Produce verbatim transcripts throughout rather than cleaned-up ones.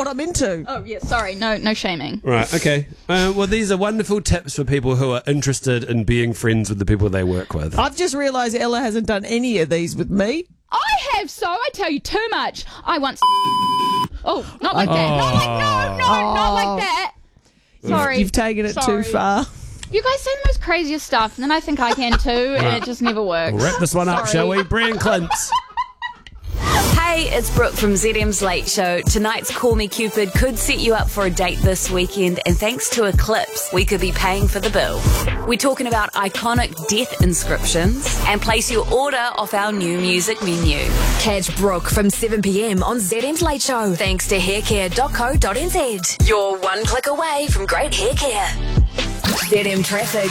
what I'm into. Oh, yeah, sorry. No, no shaming. Right, okay. Uh, well, these are wonderful tips for people who are interested in being friends with the people they work with. I've just realised Ella hasn't done any of these with me. I have, so I tell you too much. I once... Oh, not like that. Not like, no, no, Oh. not like that. Sorry. You've taken it Sorry. too far. You guys say the most craziest stuff, and then I think I can too, and it just never works. We'll wrap this one up, Sorry. shall we? Brian Clintz. Hey, it's Brooke from Z M's Late Show. Tonight's Call Me Cupid could set you up for a date this weekend, and thanks to Eclipse, we could be paying for the bill. We're talking about iconic death inscriptions, and place your order off our new music menu. Catch Brooke from seven p.m. on Z M's Late Show. Thanks to haircare dot co dot n z. You're one click away from great hair care. Z M Traffic.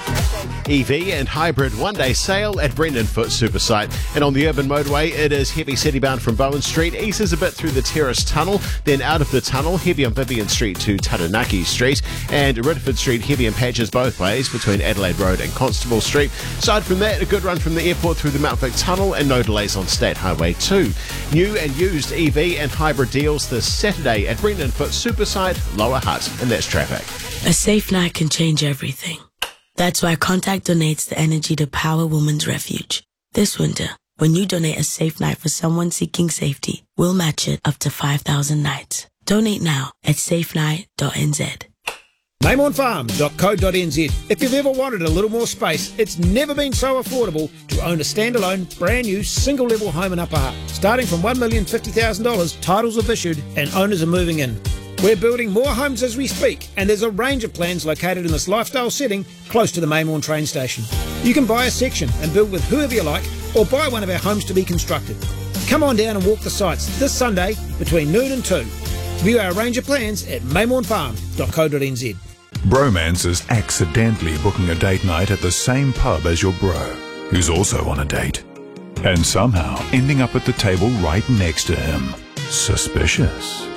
E V and hybrid one-day sale at Brendan Foot Supersite. And on the urban motorway, it is heavy city-bound from Bowen Street, eases a bit through the Terrace Tunnel, then out of the tunnel, heavy on Vivian Street to Taranaki Street, and Ridford Street, heavy in patches both ways between Adelaide Road and Constable Street. Aside from that, a good run from the airport through the Mount Vic Tunnel and no delays on State Highway two. New and used E V and hybrid deals this Saturday at Brendan Foot Supersite, Lower Hutt. And that's traffic. A safe night can change everything. That's why Contact donates the energy to Power Women's Refuge. This winter, when you donate a safe night for someone seeking safety, we'll match it up to five thousand nights. Donate now at safe night dot n z. Maymorn Farm dot co dot n z. If you've ever wanted a little more space, it's never been so affordable to own a standalone, brand new, single-level home in Upper Hutt. Starting from one million fifty thousand dollars, titles have issued and owners are moving in. We're building more homes as we speak, and there's a range of plans located in this lifestyle setting close to the Maymorn train station. You can buy a section and build with whoever you like, or buy one of our homes to be constructed. Come on down and walk the sites this Sunday between noon and two. View our range of plans at maymorn farm dot co dot n z. Bromance is accidentally booking a date night at the same pub as your bro, who's also on a date, and somehow ending up at the table right next to him. Suspicious.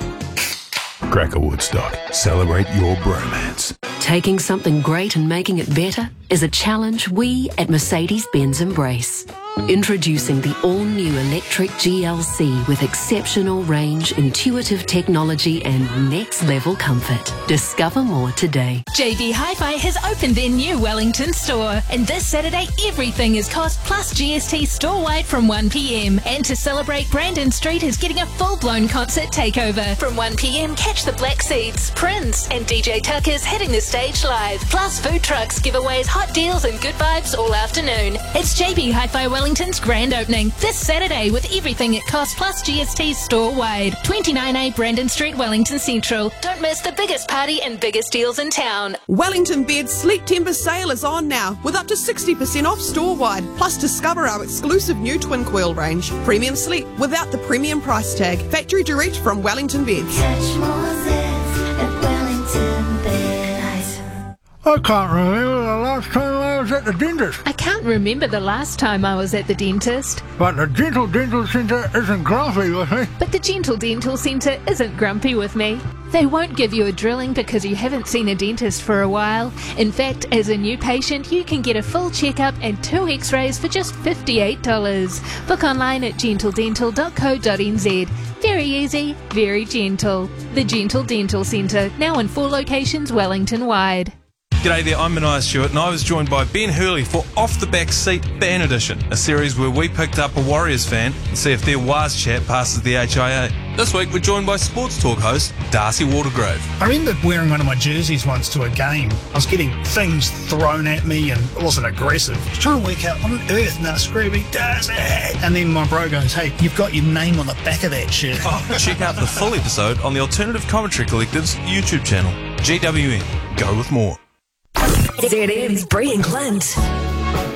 Cracker Woodstock. Celebrate your bromance. Taking something great and making it better is a challenge we at Mercedes-Benz embrace. Introducing the all-new electric G L C with exceptional range, intuitive technology and next-level comfort. Discover more today. J B Hi-Fi has opened their new Wellington store, and this Saturday everything is cost plus G S T store-wide from one p.m. And to celebrate, Brandon Street is getting a full-blown concert takeover. From one p.m, catch the Black Seeds, Prince and D J Tucker's hitting the stage live. Plus food trucks, giveaways, hot deals and good vibes all afternoon. It's J B Hi-Fi Wellington's grand opening this Saturday with everything at cost plus G S T store-wide. twenty-nine A Brandon Street, Wellington Central. Don't miss the biggest party and biggest deals in town. Wellington Bed's Sleep Timber sale is on now with up to sixty percent off store-wide. Plus discover our exclusive new twin coil range. Premium sleep without the premium price tag. Factory direct from Wellington Beds. Catch more zits at Wellington Beds. I can't remember the last time I was at the dentist. I can't remember the last time I was at the dentist. But the Gentle Dental Centre isn't grumpy with me. But the Gentle Dental Centre isn't grumpy with me. They won't give you a drilling because you haven't seen a dentist for a while. In fact, as a new patient, you can get a full checkup and two x-rays for just fifty-eight dollars. Book online at gentle dental dot co dot n z. Very easy, very gentle. The Gentle Dental Centre, now in four locations Wellington-wide. G'day there, I'm Mania Stewart and I was joined by Ben Hurley for Off the Back Seat Fan Edition, a series where we picked up a Warriors fan and see if their Waz chat passes the H I A. This week we're joined by Sports Talk host Darcy Watergrove. I remember wearing one of my jerseys once to a game. I was getting things thrown at me and it wasn't aggressive. I was trying to work out what on earth and I was screaming, Darcy! And then my bro goes, hey, you've got your name on the back of that shirt. Oh, check out the full episode on the Alternative Commentary Collective's YouTube channel. G W N, go with more. Z M's Brian Clint.